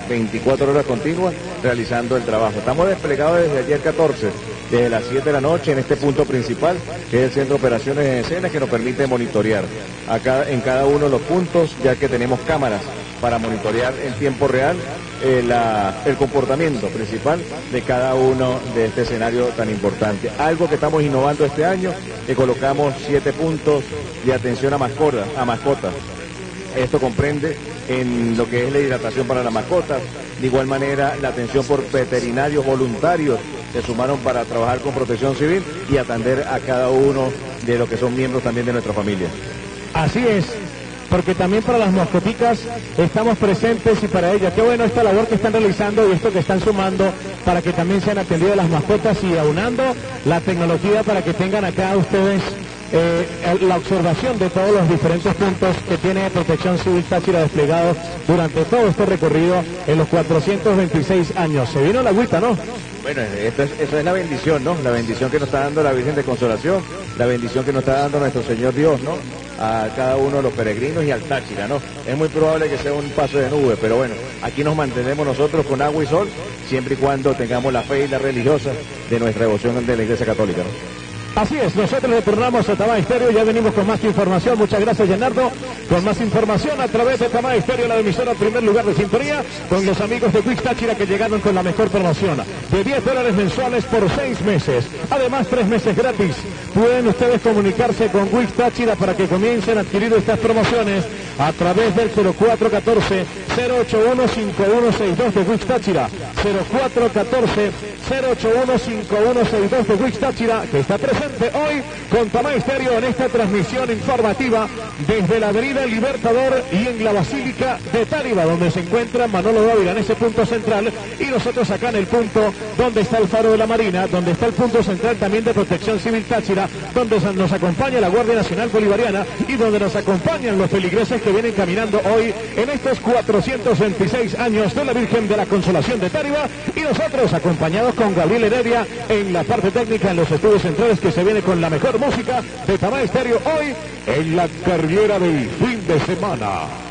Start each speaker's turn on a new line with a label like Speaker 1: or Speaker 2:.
Speaker 1: 24 horas continuas realizando el trabajo. Estamos desplegados desde ayer 14, desde las 7 de la noche en este punto principal, que es el Centro de Operaciones en Escena, que nos permite monitorear acá en cada uno de los puntos, ya que tenemos cámaras para monitorear en tiempo real el comportamiento principal de cada uno de este escenario tan importante. Algo que estamos innovando este año, que colocamos 7 puntos de atención a mascotas. Esto comprende en lo que es la hidratación para las mascotas, de igual manera la atención por veterinarios voluntarios que sumaron para trabajar con Protección Civil y atender a cada uno de los que son miembros también de nuestra familia.
Speaker 2: Así es, porque también para las mascoticas estamos presentes y para ellas, qué bueno esta labor que están realizando y esto que están sumando para que también sean atendidas las mascotas y aunando la tecnología para que tengan acá ustedes la observación de todos los diferentes puntos que tiene Protección Civil Táchira desplegados durante todo este recorrido en los 426 años. Se vino la agüita, ¿no?
Speaker 1: Bueno, eso es la bendición, ¿no? La bendición que nos está dando la Virgen de Consolación, la bendición que nos está dando nuestro Señor Dios, ¿no? A cada uno de los peregrinos y al Táchira, ¿no? Es muy probable que sea un paso de nube, pero bueno, aquí nos mantenemos nosotros con agua y sol, siempre y cuando tengamos la fe y la religiosa de nuestra devoción de la Iglesia Católica, ¿no?
Speaker 2: Así es, nosotros retornamos a Tamay Estéreo, ya venimos con más información, muchas gracias Leonardo, con más información a través de Tamay Estéreo, la emisora primer lugar de sintonía, con los amigos de Wix Táchira que llegaron con la mejor promoción, de $10 mensuales por 6 meses, además 3 meses gratis. Pueden ustedes comunicarse con Wix Táchira para que comiencen a adquirir estas promociones a través del 0414-081-5162 de Wix Táchira, 0414-081-5162 de Wix Táchira, que está presente hoy con Tamay Estéreo en esta transmisión informativa desde la avenida Libertador y en la Basílica de Táriba, donde se encuentra Manolo Dávila en ese punto central, y nosotros acá en el punto donde está el Faro de la Marina, donde está el punto central también de Protección Civil Táchira, donde nos acompaña la Guardia Nacional Bolivariana y donde nos acompañan los feligreses que vienen caminando hoy en estos 426 años de la Virgen de la Consolación de Táriba, y nosotros acompañados con Gabriel Heredia en la parte técnica en los estudios centrales, que se viene con la mejor música de Tamay Estéreo hoy en la carrera del fin de semana.